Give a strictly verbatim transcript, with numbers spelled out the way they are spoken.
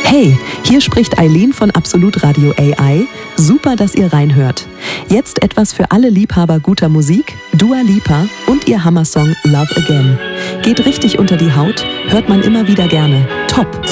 Hey, hier spricht Eileen von Absolut Radio A I. Super, dass ihr reinhört. Jetzt etwas für alle Liebhaber guter Musik, Dua Lipa und ihr Hammersong Love Again. Geht richtig unter die Haut, hört man immer wieder gerne. Top!